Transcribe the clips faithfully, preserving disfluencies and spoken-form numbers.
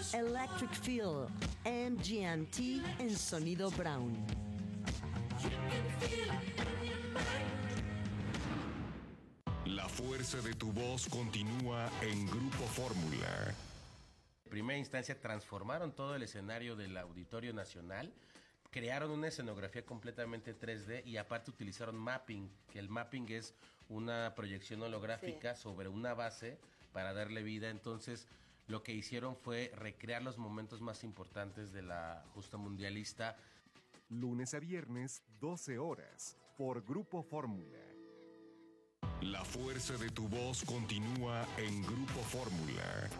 Electric Feel, M G M T en sonido Brown. La fuerza de tu voz continúa en Grupo Fórmula. En primera instancia transformaron todo el escenario del Auditorio Nacional, crearon una escenografía completamente tres D y aparte utilizaron mapping, que el mapping es una proyección holográfica sí. sobre una base para darle vida. Entonces lo que hicieron fue recrear los momentos más importantes de la justa mundialista. Lunes a viernes, doce horas, por Grupo Fórmula. La fuerza de tu voz continúa en Grupo Fórmula.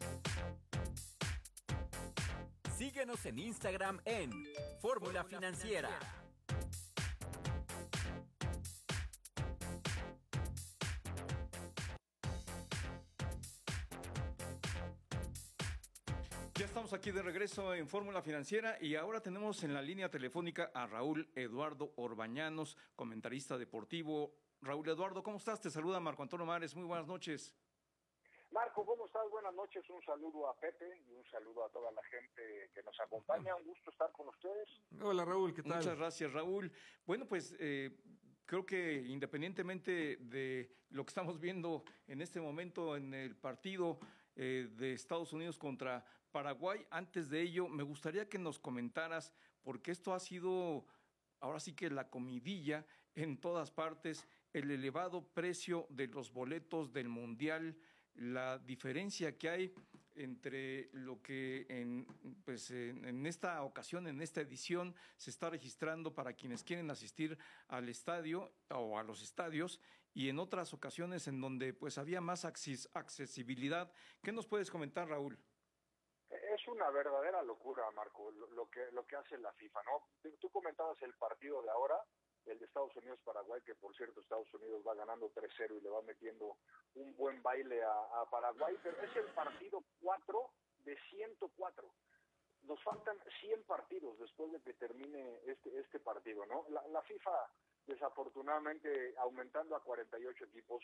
Síguenos en Instagram en Fórmula Financiera. Ya estamos aquí de regreso en Fórmula Financiera y ahora tenemos en la línea telefónica a Raúl Eduardo Orbañanos, comentarista deportivo. Raúl Eduardo, ¿cómo estás? Te saluda Marco Antonio Mares, muy buenas noches. Marco, ¿cómo estás? Buenas noches, un saludo a Pepe y un saludo a toda la gente que nos acompaña, un gusto estar con ustedes. Hola Raúl, ¿qué tal? Muchas gracias Raúl. Bueno, pues eh, creo que independientemente de lo que estamos viendo en este momento en el partido eh, de Estados Unidos contra Paraguay, antes de ello me gustaría que nos comentaras, porque esto ha sido ahora sí que la comidilla en todas partes, el elevado precio de los boletos del Mundial, la diferencia que hay entre lo que en, pues, en, en esta ocasión, en esta edición, se está registrando para quienes quieren asistir al estadio o a los estadios, y en otras ocasiones en donde pues había más accesibilidad. ¿Qué nos puedes comentar, Raúl? Es una verdadera locura, Marco, lo, lo que lo que hace la FIFA, ¿no? Tú comentabas el partido de ahora, el de Estados Unidos-Paraguay, que por cierto Estados Unidos va ganando tres cero y le va metiendo un buen baile a, a Paraguay, pero es el partido cuatro de ciento cuatro. Nos faltan cien partidos después de que termine este este partido, ¿no? La, la FIFA, desafortunadamente, aumentando a cuarenta y ocho equipos,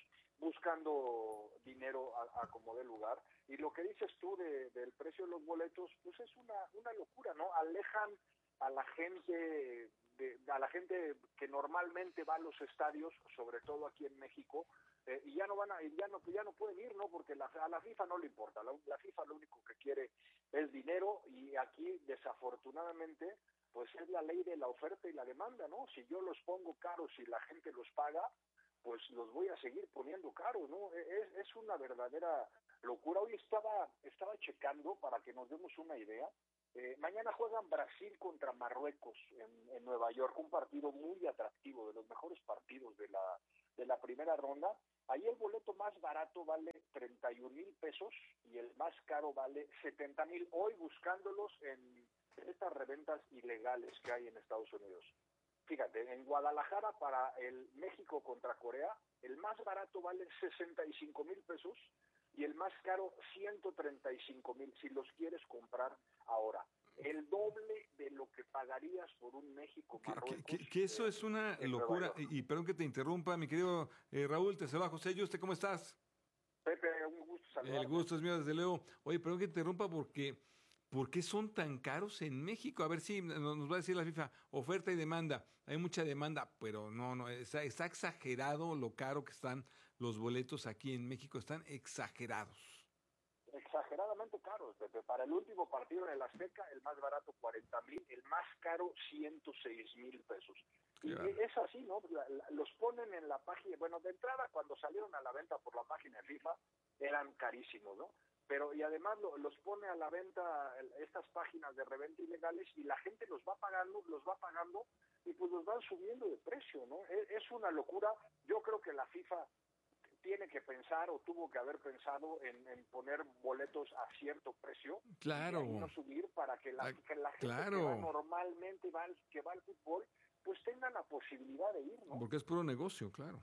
buscando dinero a, a como dé lugar, y lo que dices tú de, del precio de los boletos, pues es una, una locura, ¿no? Alejan a la gente... De, a la gente que normalmente va a los estadios, sobre todo aquí en México, eh, y ya no van a, ya no, ya no pueden ir, ¿no? Porque la, a la FIFA no le importa, la, la FIFA lo único que quiere es dinero, y aquí desafortunadamente pues es la ley de la oferta y la demanda, ¿no? Si yo los pongo caros y la gente los paga, pues los voy a seguir poniendo caros, ¿no? Es, es una verdadera locura. Hoy estaba, estaba checando para que nos demos una idea. Eh, mañana juegan Brasil contra Marruecos en, en Nueva York, un partido muy atractivo, de los mejores partidos de la de la primera ronda. Ahí el boleto más barato vale treinta y un mil pesos y el más caro vale setenta mil. Hoy buscándolos en estas reventas ilegales que hay en Estados Unidos. Fíjate, en Guadalajara para el México contra Corea, el más barato vale sesenta y cinco mil pesos y el más caro ciento treinta y cinco mil si los quieres comprar ahora. El doble de lo que pagarías por un México-Marruecos. Que, que, que eso es una locura. Y, y perdón que te interrumpa, mi querido eh, Raúl, te saluda José Yuste, ¿cómo estás? Pepe, un gusto saludarte. El gusto es mío, desde luego. Oye, perdón que te interrumpa porque... ¿Por qué son tan caros en México? A ver si nos va a decir la FIFA, oferta y demanda. Hay mucha demanda, pero no, no, está, está exagerado lo caro que están los boletos aquí en México, están exagerados. Exageradamente caros, Pepe. Para el último partido en el Azteca, el más barato cuarenta mil, el más caro ciento seis mil pesos. Y claro, es así, ¿no? La, la, los ponen en la página, bueno, de entrada cuando salieron a la venta por la página de FIFA, eran carísimos, ¿no? Pero y además lo, los pone a la venta estas páginas de reventa ilegales y la gente los va pagando, los va pagando y pues los van subiendo de precio, ¿no? Es, es una locura. Yo creo que la FIFA tiene que pensar o tuvo que haber pensado en, en poner boletos a cierto precio, claro, y no subir para que la, que la gente claro, que va normalmente va al, que va al fútbol pues tenga la posibilidad de ir, ¿no? Porque es puro negocio, claro.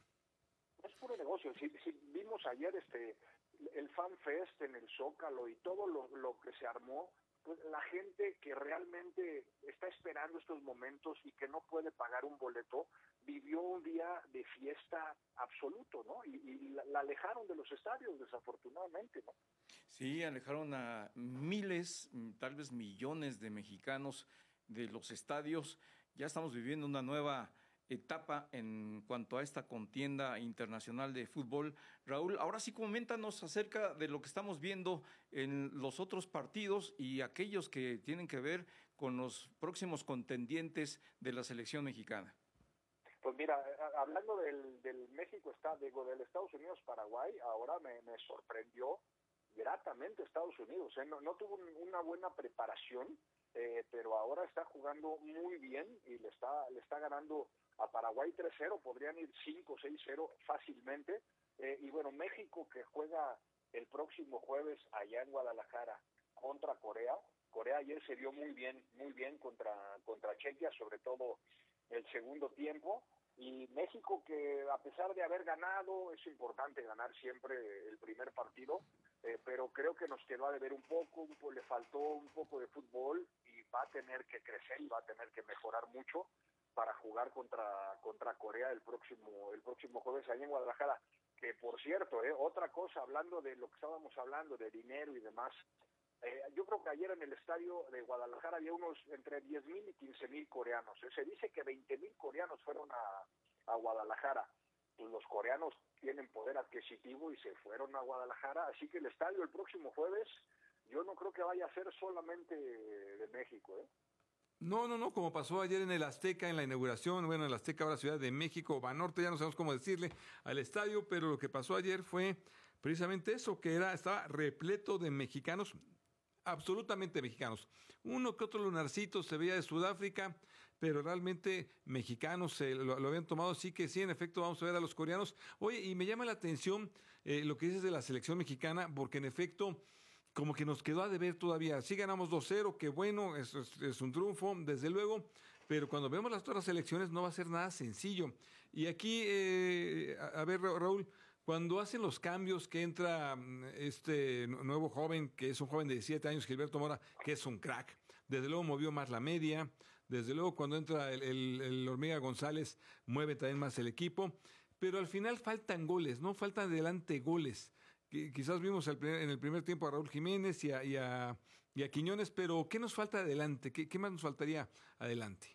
Es puro negocio. Si, si vimos ayer este el Fan Fest en el Zócalo y todo lo, lo que se armó, pues la gente que realmente está esperando estos momentos y que no puede pagar un boleto, vivió un día de fiesta absoluto, ¿no? Y, y la, la alejaron de los estadios, desafortunadamente, ¿no? Sí, alejaron a miles, tal vez millones de mexicanos de los estadios. Ya estamos viviendo una nueva etapa en cuanto a esta contienda internacional de fútbol. Raúl, ahora sí coméntanos acerca de lo que estamos viendo en los otros partidos y aquellos que tienen que ver con los próximos contendientes de la selección mexicana. Pues mira, hablando del, del México, está, digo, del Estados Unidos-Paraguay, ahora me, me sorprendió gratamente Estados Unidos, ¿eh? no, no tuvo una buena preparación, eh, pero ahora está jugando muy bien y le está, le está ganando a Paraguay tres cero, podrían ir cinco seis cero fácilmente, eh, y bueno, México que juega el próximo jueves allá en Guadalajara contra Corea. Corea ayer se vio muy bien, muy bien contra, contra Chequia, sobre todo el segundo tiempo, y México que a pesar de haber ganado, es importante ganar siempre el primer partido, eh, pero creo que nos quedó a deber un poco, un poco, le faltó un poco de fútbol y va a tener que crecer y va a tener que mejorar mucho para jugar contra contra Corea el próximo el próximo jueves allá en Guadalajara. Que por cierto, eh, otra cosa, hablando de lo que estábamos hablando, de dinero y demás, eh, yo creo que ayer en el estadio de Guadalajara había unos entre diez mil y quince mil coreanos. Eh, se dice que veinte mil coreanos fueron a, a Guadalajara. Pues los coreanos tienen poder adquisitivo y se fueron a Guadalajara, así que el estadio el próximo jueves yo no creo que vaya a ser solamente de México, ¿eh? No, no, no, como pasó ayer en el Azteca, en la inauguración, bueno, el Azteca ahora Ciudad de México, Banorte, ya no sabemos cómo decirle, al estadio, pero lo que pasó ayer fue precisamente eso, que era, estaba repleto de mexicanos, absolutamente mexicanos. Uno que otro lunarcito se veía de Sudáfrica, pero realmente mexicanos eh, lo, lo habían tomado, sí que sí, en efecto, vamos a ver a los coreanos. Oye, y me llama la atención eh, lo que dices de la selección mexicana, porque en efecto, como que nos quedó a deber todavía. Sí ganamos dos cero, que bueno, es, es, es un triunfo, desde luego, pero cuando vemos las otras elecciones no va a ser nada sencillo. Y aquí, eh, a, a ver, Raúl, cuando hacen los cambios que entra este nuevo joven, que es un joven de diecisiete años, Gilberto Mora, que es un crack, desde luego movió más la media, desde luego cuando entra el, el, el Hormiga González, mueve también más el equipo, pero al final faltan goles, ¿no? Faltan adelante goles. Quizás vimos el primer, en el primer tiempo a Raúl Jiménez y a, y a, y a Quiñones, pero ¿qué nos falta adelante? ¿Qué, qué más nos faltaría adelante?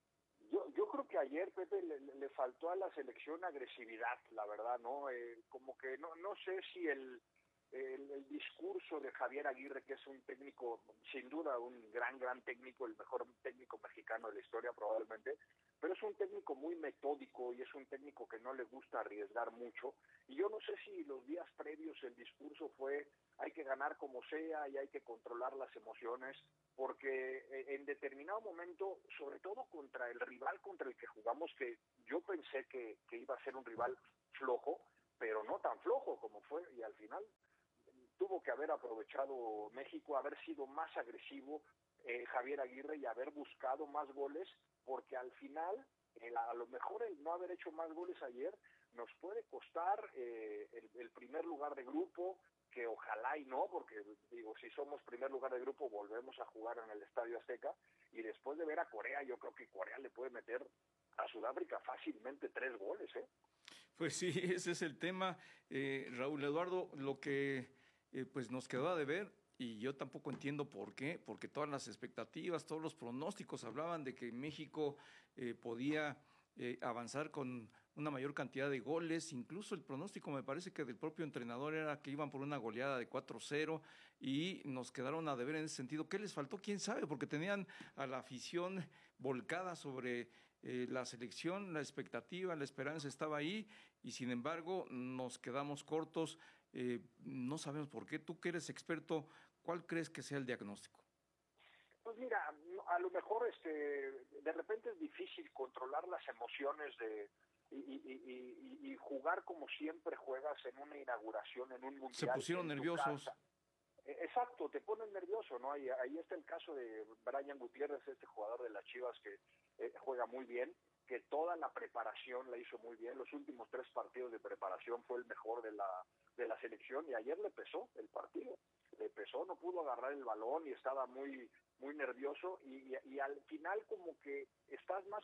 Yo, yo creo que ayer, Pepe, le, le faltó a la selección agresividad, la verdad, ¿no? Eh, como que no, no sé si el, el, el discurso de Javier Aguirre, que es un técnico, sin duda un gran, gran técnico, el mejor técnico mexicano de la historia probablemente, pero es un técnico muy metódico y es un técnico que no le gusta arriesgar mucho. Y yo no sé si los días previos el discurso fue hay que ganar como sea y hay que controlar las emociones, porque en determinado momento, sobre todo contra el rival contra el que jugamos, que yo pensé que, que iba a ser un rival flojo, pero no tan flojo como fue, y al final tuvo que haber aprovechado México, haber sido más agresivo eh, Javier Aguirre y haber buscado más goles, porque al final, el, a lo mejor el no haber hecho más goles ayer nos puede costar eh, el, el primer lugar de grupo, que ojalá y no, porque digo, si somos primer lugar de grupo volvemos a jugar en el Estadio Azteca, y después de ver a Corea, yo creo que Corea le puede meter a Sudáfrica fácilmente tres goles, ¿eh? Pues sí, ese es el tema, eh, Raúl Eduardo, lo que eh, pues nos quedó a deber. Y yo tampoco entiendo por qué, porque todas las expectativas, todos los pronósticos hablaban de que México eh, podía eh, avanzar con una mayor cantidad de goles, incluso el pronóstico me parece que del propio entrenador era que iban por una goleada de cuatro cero y nos quedaron a deber en ese sentido. ¿Qué les faltó? ¿Quién sabe? Porque tenían a la afición volcada sobre eh, la selección, la expectativa, la esperanza estaba ahí y sin embargo nos quedamos cortos, eh, no sabemos por qué. Tú que eres experto, ¿cuál crees que sea el diagnóstico? Pues mira, a lo mejor este, de repente es difícil controlar las emociones de y, y, y, y jugar como siempre juegas en una inauguración, en un mundial. Se pusieron nerviosos. Casa. Exacto, te ponen nervioso, ¿no? Ahí, ahí está el caso de Brian Gutiérrez, este jugador de las Chivas que eh, juega muy bien, que toda la preparación la hizo muy bien. Los últimos tres partidos de preparación fue el mejor de la de la selección y ayer le pesó el partido. Le pesó, no pudo agarrar el balón y estaba muy muy nervioso y, y, y al final como que estás más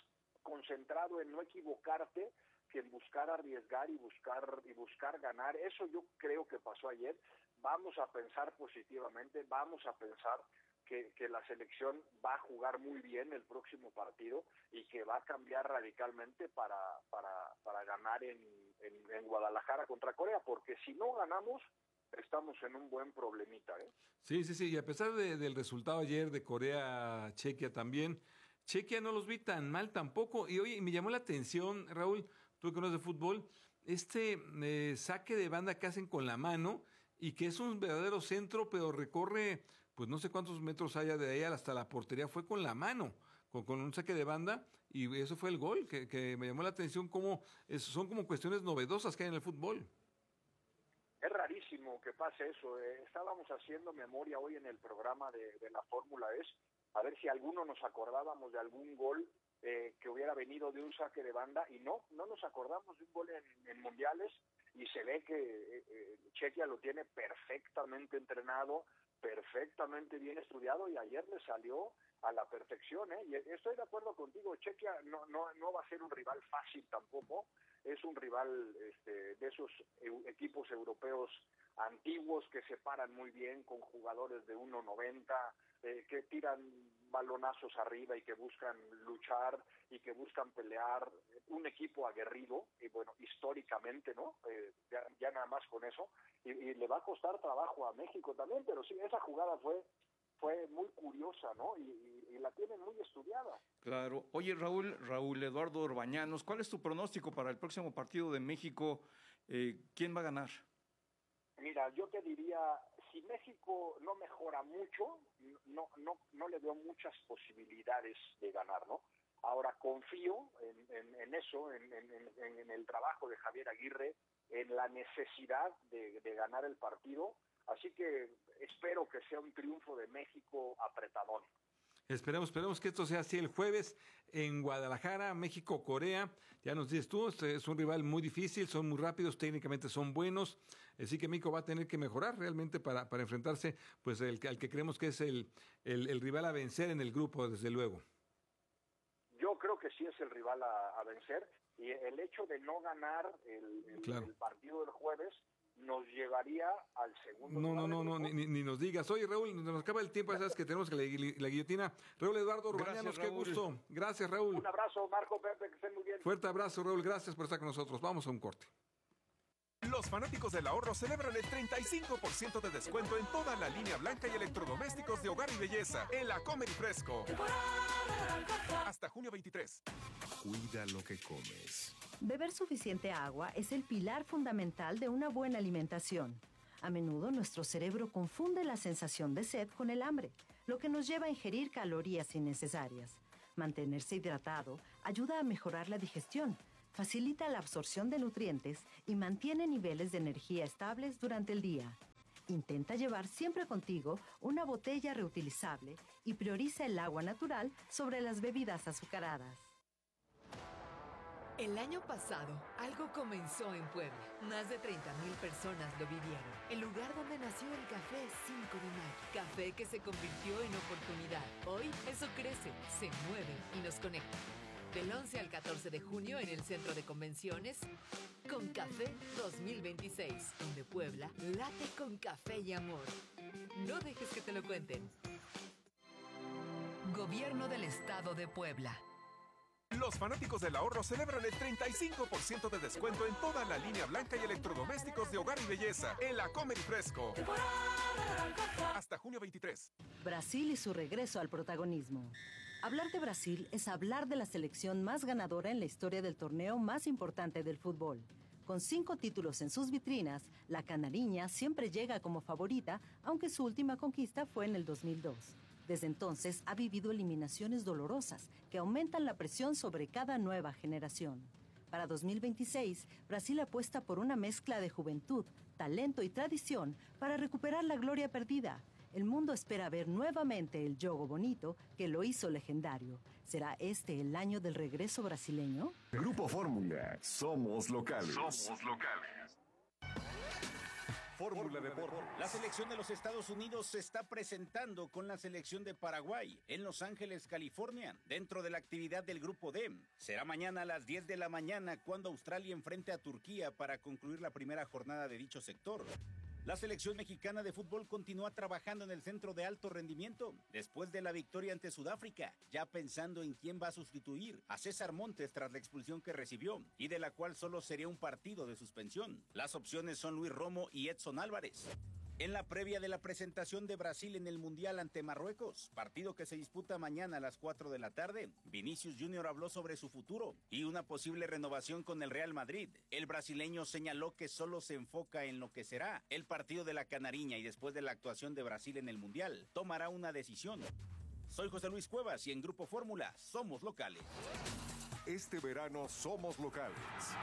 concentrado en no equivocarte que en buscar arriesgar y buscar y buscar ganar. Eso yo creo que pasó ayer. Vamos a pensar positivamente, vamos a pensar que, que la selección va a jugar muy bien el próximo partido y que va a cambiar radicalmente para, para, para ganar en, en, en Guadalajara contra Corea, porque si no ganamos, estamos en un buen problemita, ¿eh? Sí, sí, sí, y a pesar de, del resultado ayer de Corea-Chequia también, Chequia no los vi tan mal tampoco. Y oye, me llamó la atención, Raúl, tú que conoces de fútbol, este eh, saque de banda que hacen con la mano y que es un verdadero centro, pero recorre, pues no sé cuántos metros haya de ahí hasta la portería, fue con la mano, con, con un saque de banda, y eso fue el gol, que, que me llamó la atención, cómo es, son como cuestiones novedosas que hay en el fútbol. Es rarísimo que pase eso. Eh, estábamos haciendo memoria hoy en el programa de, de la Fórmula E S, a ver si alguno nos acordábamos de algún gol eh, que hubiera venido de un saque de banda, y no, no nos acordamos de un gol en, en mundiales, y se ve que eh, eh, Chequia lo tiene perfectamente entrenado, perfectamente bien estudiado, y ayer le salió a la perfección, ¿eh? Y estoy de acuerdo contigo, Chequia no, no, no va a ser un rival fácil tampoco, es un rival este, de esos e- equipos europeos antiguos que se paran muy bien con jugadores de uno noventa, eh, que tiran balonazos arriba y que buscan luchar y que buscan pelear, un equipo aguerrido, y bueno, históricamente, ¿no? Eh, ya, ya nada más con eso, y, y le va a costar trabajo a México también, pero sí, esa jugada fue fue muy curiosa, ¿no? Y, y, y la tienen muy estudiada. Claro. Oye, Raúl, Raúl Eduardo Orbañanos, ¿cuál es tu pronóstico para el próximo partido de México? Eh, ¿Quién va a ganar? Mira, yo te diría, si México no mejora mucho, no, no, no le veo muchas posibilidades de ganar, ¿no? Ahora confío en, en, en eso, en, en, en el trabajo de Javier Aguirre, en la necesidad de, de ganar el partido. Así que espero que sea un triunfo de México apretadón. Esperemos, esperemos que esto sea así el jueves en Guadalajara, México-Corea. Ya nos dices tú, este es un rival muy difícil, son muy rápidos, técnicamente son buenos. Así que México va a tener que mejorar realmente para, para enfrentarse pues el, al que creemos que es el, el, el rival a vencer en el grupo, desde luego. Yo creo que sí es el rival a, a vencer. Y el hecho de no ganar el, el, claro. el partido del jueves nos llevaría al segundo. No, no, no, no, ni, ni nos digas. Oye, Raúl, nos acaba el tiempo, ya sabes que tenemos que la, la guillotina. Raúl Eduardo Orbañanos, qué gusto. Gracias, Raúl. Un abrazo, Marco, Pepe, que estén muy bien. Fuerte abrazo, Raúl, gracias por estar con nosotros. Vamos a un corte. Los fanáticos del ahorro celebran el treinta y cinco por ciento de descuento en toda la línea blanca y electrodomésticos de hogar y belleza en la Comer y Fresco. Hasta junio veintitrés. Cuida lo que comes. Beber suficiente agua es el pilar fundamental de una buena alimentación. A menudo nuestro cerebro confunde la sensación de sed con el hambre, lo que nos lleva a ingerir calorías innecesarias. Mantenerse hidratado ayuda a mejorar la digestión, facilita la absorción de nutrientes y mantiene niveles de energía estables durante el día. Intenta llevar siempre contigo una botella reutilizable y prioriza el agua natural sobre las bebidas azucaradas. El año pasado, algo comenzó en Puebla. Más de treinta mil personas lo vivieron. El lugar donde nació el café cinco de mayo. Café que se convirtió en oportunidad. Hoy, eso crece, se mueve y nos conecta. Del once al catorce de junio en el Centro de Convenciones, Con Café dos mil veintiséis, donde Puebla late con café y amor. No dejes que te lo cuenten. Gobierno del Estado de Puebla. Los fanáticos del ahorro celebran el treinta y cinco por ciento de descuento en toda la línea blanca y electrodomésticos de hogar y belleza en la Comer y Fresco. Hasta junio veintitrés. Brasil y su regreso al protagonismo. Hablar de Brasil es hablar de la selección más ganadora en la historia del torneo más importante del fútbol. Con cinco títulos en sus vitrinas, la canariña siempre llega como favorita, aunque su última conquista fue en el dos mil dos. Desde entonces ha vivido eliminaciones dolorosas que aumentan la presión sobre cada nueva generación. Para dos mil veintiséis, Brasil apuesta por una mezcla de juventud, talento y tradición para recuperar la gloria perdida. El mundo espera ver nuevamente el Jogo Bonito que lo hizo legendario. ¿Será este el año del regreso brasileño? Grupo Fórmula. Somos locales. Somos locales. Fórmula Deportes. La selección de los Estados Unidos se está presentando con la selección de Paraguay en Los Ángeles, California, dentro de la actividad del Grupo D. Será mañana a las diez de la mañana cuando Australia enfrente a Turquía para concluir la primera jornada de dicho sector. La selección mexicana de fútbol continúa trabajando en el centro de alto rendimiento después de la victoria ante Sudáfrica, ya pensando en quién va a sustituir a César Montes tras la expulsión que recibió y de la cual solo sería un partido de suspensión. Las opciones son Luis Romo y Edson Álvarez. En la previa de la presentación de Brasil en el Mundial ante Marruecos, partido que se disputa mañana a las cuatro de la tarde, Vinicius Junior habló sobre su futuro y una posible renovación con el Real Madrid. El brasileño señaló que solo se enfoca en lo que será el partido de la Canariña y después de la actuación de Brasil en el Mundial, tomará una decisión. Soy José Luis Cuevas y en Grupo Fórmula somos locales. Este verano somos locales.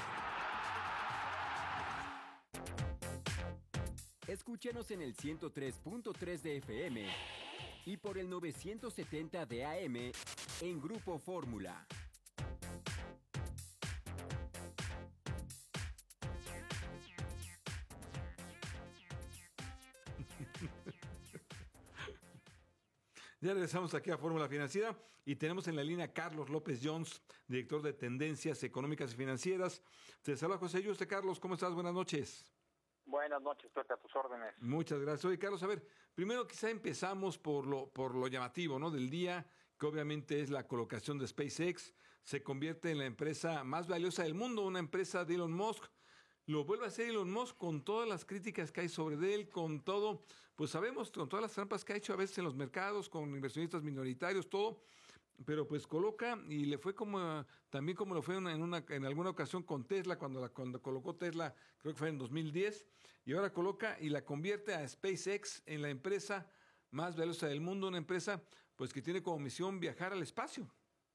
Escúchenos en el ciento tres punto tres de F M y por el novecientos setenta de A M en Grupo Fórmula. Ya regresamos aquí a Fórmula Financiera y tenemos en la línea a Carlos López Jones, director de Tendencias Económicas y Financieras. Te saluda José Yuste. Carlos, ¿cómo estás? Buenas noches. Buenas noches, Pepe, a tus órdenes. Muchas gracias. Oye, Carlos, a ver, primero quizá empezamos por lo, por lo llamativo, ¿no? Del día, que obviamente es la colocación de SpaceX. Se convierte en la empresa más valiosa del mundo, una empresa de Elon Musk. Lo vuelve a hacer Elon Musk con todas las críticas que hay sobre él, con todo, pues sabemos, con todas las trampas que ha hecho a veces en los mercados, con inversionistas minoritarios, todo. Pero pues coloca, y le fue como, también como lo fue en, una, en alguna ocasión con Tesla, cuando, la, cuando colocó Tesla, creo que fue en dos mil diez, y ahora coloca y la convierte a SpaceX en la empresa más valiosa del mundo, una empresa pues que tiene como misión viajar al espacio.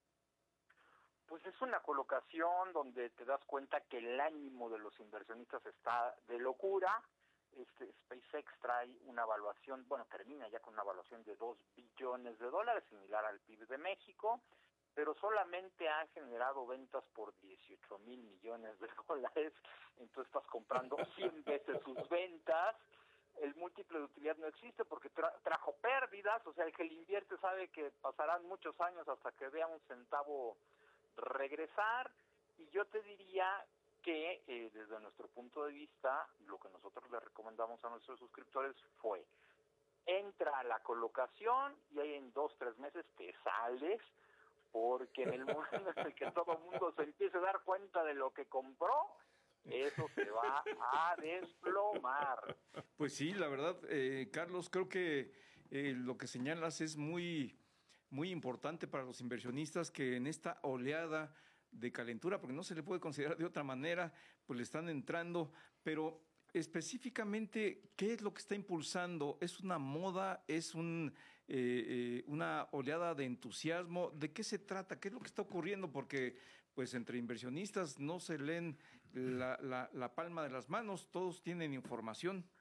Pues es una colocación donde te das cuenta que el ánimo de los inversionistas está de locura. Este, SpaceX trae una evaluación, bueno, termina ya con una evaluación de dos billones de dólares, similar al P I B de México, pero solamente ha generado ventas por dieciocho mil millones de dólares, entonces estás comprando cien veces sus ventas. El múltiplo de utilidad no existe porque tra- trajo pérdidas, o sea, el que le invierte sabe que pasarán muchos años hasta que vea un centavo regresar, y yo te diría que eh, desde nuestro punto de vista, lo que nosotros le recomendamos a nuestros suscriptores fue, entra a la colocación y ahí en dos, tres meses te sales, porque en el momento en el que todo el mundo se empiece a dar cuenta de lo que compró, eso se va a desplomar. Pues sí, la verdad, eh, Carlos, creo que eh, lo que señalas es muy, muy importante para los inversionistas, que en esta oleada de calentura, porque no se le puede considerar de otra manera, pues le están entrando, pero específicamente, ¿qué es lo que está impulsando? ¿Es una moda? ¿Es un, eh, eh, una oleada de entusiasmo? ¿De qué se trata? ¿Qué es lo que está ocurriendo? Porque pues entre inversionistas no se leen la, la, la palma de las manos, todos tienen información.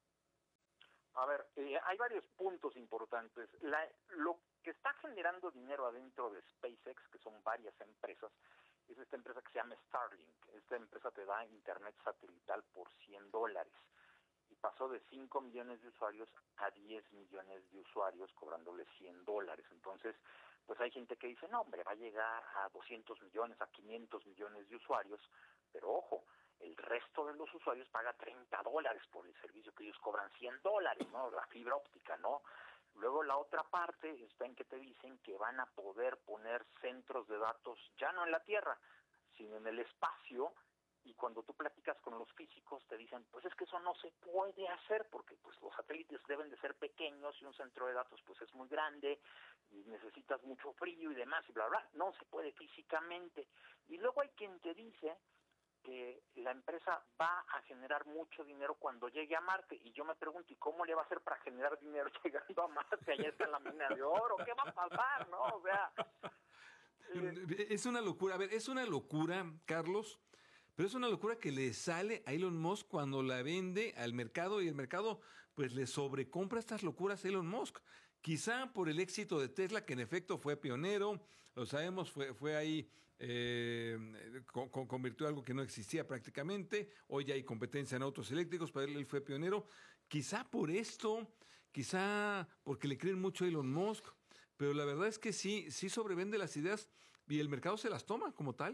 A ver, eh, hay varios puntos importantes. La, lo que está generando dinero adentro de SpaceX, que son varias empresas, es esta empresa que se llama Starlink. Esta empresa te da internet satelital por cien dólares. Y pasó de cinco millones de usuarios a diez millones de usuarios cobrándoles cien dólares. Entonces, pues hay gente que dice, no, hombre, va a llegar a doscientos millones, a quinientos millones de usuarios. Pero ojo, el resto de los usuarios paga treinta dólares por el servicio que ellos cobran cien dólares, ¿no? La fibra óptica, ¿no? Luego la otra parte está en que te dicen que van a poder poner centros de datos ya no en la Tierra, sino en el espacio, y cuando tú platicas con los físicos te dicen, pues es que eso no se puede hacer porque pues los satélites deben de ser pequeños y un centro de datos pues es muy grande y necesitas mucho frío y demás y bla, bla, no se puede físicamente. Y luego hay quien te dice que la empresa va a generar mucho dinero cuando llegue a Marte, y yo me pregunto, ¿y cómo le va a hacer para generar dinero llegando a Marte? Allá está la mina de oro, ¿qué va a pasar, no? O sea... Eh... Es una locura, a ver, es una locura, Carlos, Pero es una locura que le sale a Elon Musk cuando la vende al mercado y el mercado pues le sobrecompra estas locuras a Elon Musk. Quizá por el éxito de Tesla, que en efecto fue pionero, lo sabemos, fue, fue ahí, eh, con, con, convirtió algo que no existía prácticamente. Hoy ya hay competencia en autos eléctricos, pero él, él fue pionero. Quizá por esto, quizá porque le creen mucho a Elon Musk, pero la verdad es que sí, sí sobrevende las ideas y el mercado se las toma como tal.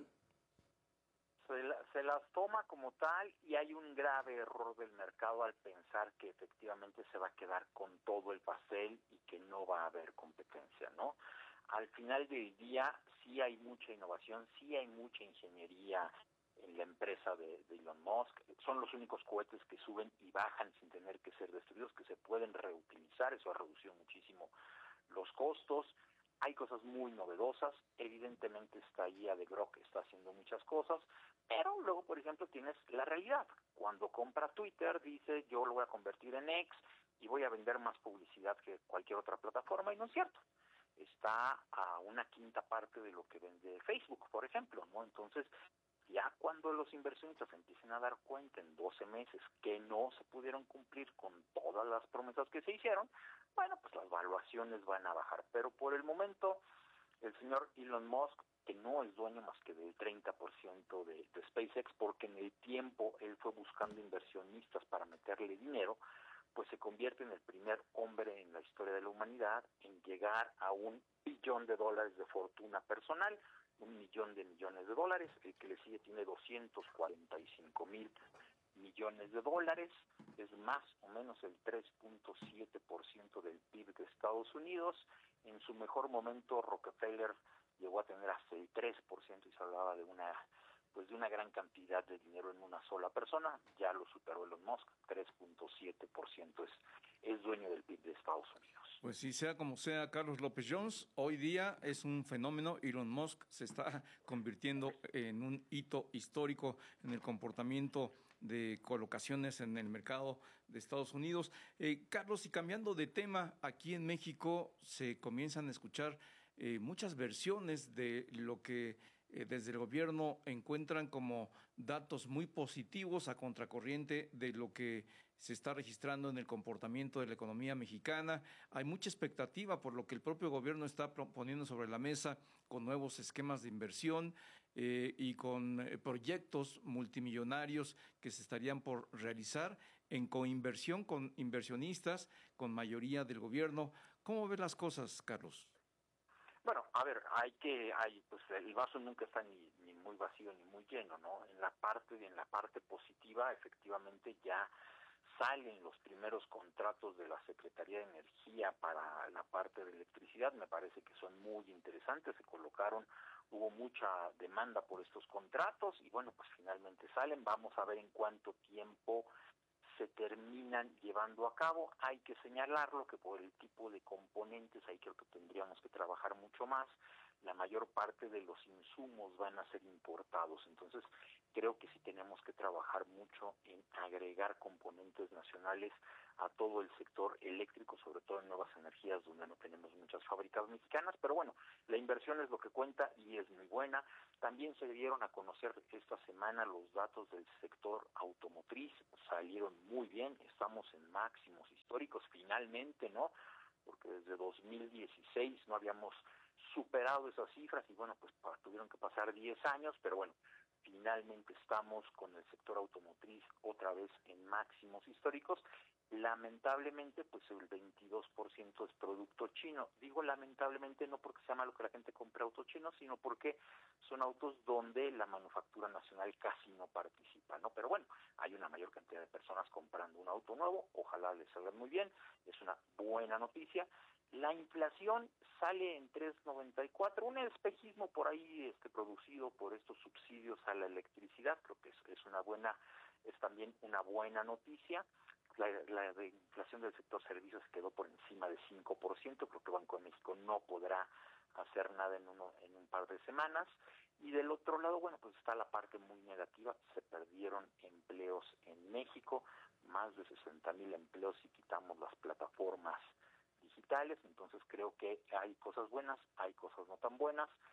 Se, la, se las toma como tal y hay un grave error del mercado al pensar que efectivamente se va a quedar con todo el pastel y que no va a haber competencia, ¿no? Al final del día sí hay mucha innovación, sí hay mucha ingeniería en la empresa de, de Elon Musk. Son los únicos cohetes que suben y bajan sin tener que ser destruidos, que se pueden reutilizar. Eso ha reducido muchísimo los costos. Hay cosas muy novedosas, evidentemente está I A de Grok, está haciendo muchas cosas, pero luego, por ejemplo, tienes la realidad. Cuando compra Twitter, dice, yo lo voy a convertir en X y voy a vender más publicidad que cualquier otra plataforma, y no es cierto. Está a una quinta parte de lo que vende Facebook, por ejemplo, ¿no? Entonces, ya cuando los inversionistas empiecen a dar cuenta en doce meses que no se pudieron cumplir con todas las promesas que se hicieron, bueno, pues las valuaciones van a bajar. Pero por el momento, el señor Elon Musk, que no es dueño más que del treinta por ciento de, de SpaceX, porque en el tiempo él fue buscando inversionistas para meterle dinero, pues se convierte en el primer hombre en la historia de la humanidad en llegar a un billón de dólares de fortuna personal, un millón de millones de dólares. El que le sigue tiene doscientos cuarenta y cinco mil millones de dólares, es más o menos el tres punto siete por ciento del P I B de Estados Unidos. En su mejor momento Rockefeller llegó a tener hasta el tres por ciento y se hablaba de una pues de una gran cantidad de dinero en una sola persona. Ya lo superó Elon Musk, tres punto siete por ciento es, es dueño del P I B de Estados Unidos. Pues sí, sea como sea, Carlos López Jones, hoy día es un fenómeno. Elon Musk se está convirtiendo en un hito histórico en el comportamiento de colocaciones en el mercado de Estados Unidos. Eh, Carlos, y cambiando de tema, aquí en México se comienzan a escuchar eh, muchas versiones de lo que eh, desde el gobierno encuentran como datos muy positivos a contracorriente de lo que se está registrando en el comportamiento de la economía mexicana. Hay mucha expectativa por lo que el propio gobierno está poniendo sobre la mesa con nuevos esquemas de inversión eh, y con eh, proyectos multimillonarios que se estarían por realizar en coinversión con inversionistas, con mayoría del gobierno. ¿Cómo ves las cosas, Carlos? Bueno, a ver, hay que, hay, pues el vaso nunca está ni, ni muy vacío ni muy lleno, ¿no? En la parte, en la parte positiva, efectivamente ya salen los primeros contratos de la Secretaría de Energía para la parte de electricidad. Me parece que son muy interesantes, se colocaron, hubo mucha demanda por estos contratos y bueno, pues finalmente salen. Vamos a ver en cuánto tiempo se terminan llevando a cabo. Hay que señalarlo que por el tipo de componentes ahí creo que tendríamos que trabajar mucho más. La mayor parte de los insumos van a ser importados, entonces creo que sí tenemos que trabajar mucho en agregar componentes nacionales a todo el sector eléctrico, sobre todo en nuevas energías donde no tenemos muchas fábricas mexicanas, pero bueno, la inversión es lo que cuenta y es muy buena. También se dieron a conocer esta semana los datos del sector automotriz, salieron muy bien, estamos en máximos históricos finalmente, ¿no? Porque desde dos mil dieciséis no habíamos superado esas cifras y bueno, pues tuvieron que pasar diez años, pero bueno, finalmente estamos con el sector automotriz otra vez en máximos históricos. Lamentablemente, pues el veintidós por ciento es producto chino. Digo lamentablemente no porque sea malo que la gente compre autos chinos, sino porque son autos donde la manufactura nacional casi no participa, ¿no? Pero bueno, hay una mayor cantidad de personas comprando un auto nuevo, ojalá les salga muy bien, es una buena noticia. La inflación sale en tres punto noventa y cuatro, un espejismo por ahí este, producido por estos subsidios a la electricidad, creo que es, es una buena, es también una buena noticia. La, la de inflación del sector servicios quedó por encima de cinco por ciento, creo que Banco de México no podrá hacer nada en, uno, en un par de semanas. Y del otro lado, bueno, pues está la parte muy negativa, se perdieron empleos en México, más de sesenta mil empleos si quitamos las plataformas digitales, entonces creo que hay cosas buenas, hay cosas no tan buenas.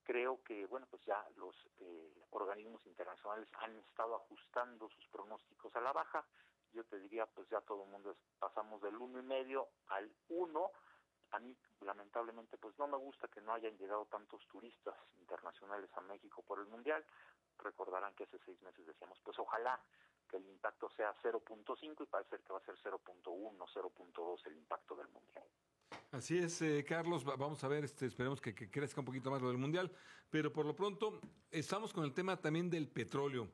creo que, bueno, pues ya los eh, organismos internacionales han estado ajustando sus pronósticos a la baja. Yo te diría, pues ya todo el mundo es, pasamos del uno y medio al uno. A mí, lamentablemente, pues no me gusta que no hayan llegado tantos turistas internacionales a México por el Mundial. Recordarán que hace seis meses decíamos, pues ojalá que el impacto sea cero punto cinco y parece que va a ser cero punto uno, cero punto dos el impacto del Mundial. Así es, eh, Carlos, vamos a ver, este, esperemos que, que crezca un poquito más lo del Mundial, pero por lo pronto estamos con el tema también del petróleo.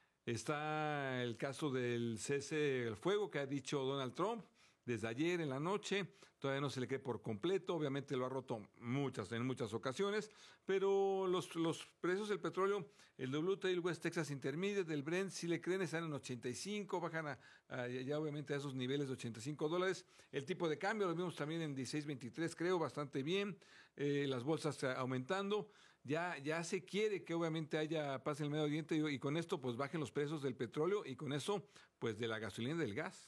Está el caso del cese del fuego que ha dicho Donald Trump desde ayer en la noche, todavía no se le cree por completo, obviamente lo ha roto muchas, en muchas ocasiones, pero los, los precios del petróleo, el W T I, el West Texas Intermediate, del Brent, si le creen están en ochenta y cinco, bajan a, a, ya obviamente a esos niveles de ochenta y cinco dólares, el tipo de cambio lo vimos también en dieciséis veintitrés, creo, bastante bien, eh, las bolsas aumentando, ya, ya se quiere que obviamente haya paz en el Medio Oriente y, y con esto pues bajen los precios del petróleo y con eso pues de la gasolina y del gas.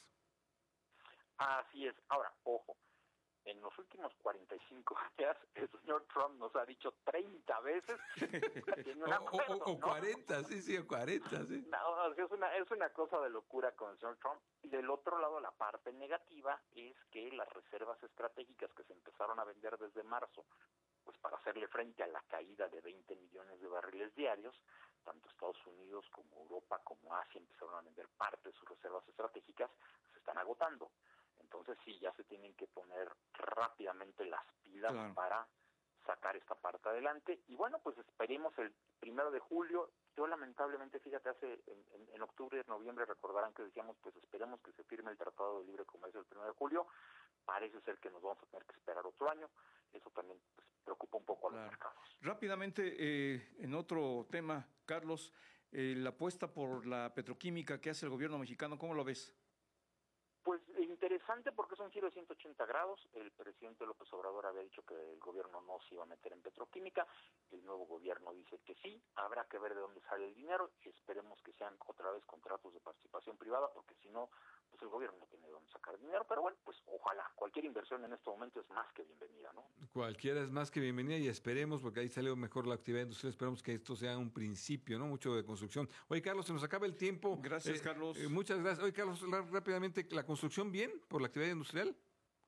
Así es. Ahora, ojo, en los últimos cuarenta y cinco días el señor Trump nos ha dicho treinta veces tiene un acuerdo, o, o, o ¿no? cuarenta, sí, sí, o cuarenta, sí. No, es una, es una cosa de locura con el señor Trump. Y del otro lado, la parte negativa es que las reservas estratégicas que se empezaron a vender desde marzo, pues para hacerle frente a la caída de veinte millones de barriles diarios, tanto Estados Unidos como Europa como Asia empezaron a vender parte de sus reservas estratégicas, se están agotando. Entonces sí, ya se tienen que poner rápidamente las pilas claro. para sacar esta parte adelante. Y bueno, pues esperemos el primero de julio. Yo lamentablemente, fíjate, hace en, en, en octubre, noviembre, recordarán que decíamos, pues esperemos que se firme el Tratado de Libre Comercio el primero de julio. Parece ser que nos vamos a tener que esperar otro año. Eso también pues, preocupa un poco a claro. los mercados. Rápidamente, eh, en otro tema, Carlos, eh, la apuesta por la petroquímica que hace el gobierno mexicano, ¿cómo lo ves? Pues interesante porque es un giro de ciento ochenta grados. El presidente López Obrador había dicho que el gobierno no se iba a meter en petroquímica. El nuevo gobierno dice que sí. Habrá que ver de dónde sale el dinero. Esperemos que sean otra vez contratos de participación privada, porque si no, pues el gobierno no tiene de dónde sacar dinero. Pero bueno, pues ojalá. Cualquier inversión en este momento es más que bienvenida, ¿no? Cualquiera es más que bienvenida y esperemos, porque ahí salió mejor la actividad industrial, esperemos que esto sea un principio, ¿no? Mucho de construcción. Oye, Carlos, se nos acaba el tiempo. Gracias, eh, Carlos. Eh, muchas gracias. Oye, Carlos, rápidamente, ¿la construcción bien por la actividad industrial?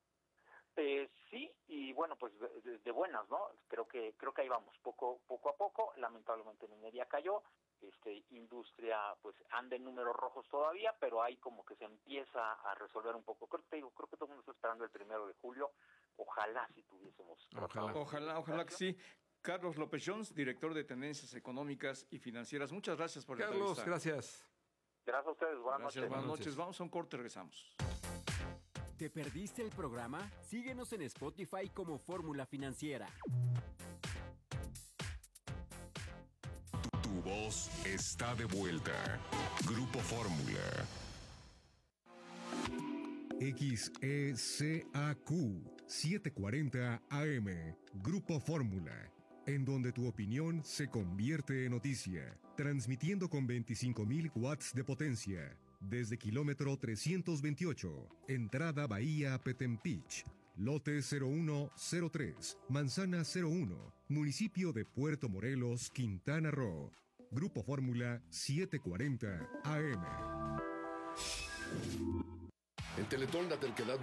Eh, sí, y bueno, pues de, de, de buenas, ¿no? Creo que creo que ahí vamos, poco poco a poco. Lamentablemente minería cayó, este industria pues anda en números rojos todavía, pero ahí como que se empieza a resolver un poco. Creo que te digo, creo que todo el mundo está esperando el primero de julio. Ojalá si tuviésemos. Ojalá, ojalá, ojalá que sí. Carlos López Jones, director de Tendencias Económicas y Financieras. Muchas gracias por la Carlos, entrevista. gracias. Gracias a ustedes. Buenas gracias, noches. Buenas noches. Vamos a un corte, regresamos. ¿Te perdiste el programa? Síguenos en Spotify como Fórmula Financiera. Tu, tu voz está de vuelta. Grupo Fórmula. X E C A Q setecientos cuarenta A M. Grupo Fórmula. En donde tu opinión se convierte en noticia. Transmitiendo con veinticinco mil watts de potencia. Desde kilómetro trescientos veintiocho, entrada Bahía Petempich, lote cero uno cero tres, manzana cero uno, municipio de Puerto Morelos, Quintana Roo. Grupo Fórmula setecientos cuarenta A M. En Teletón la terquedad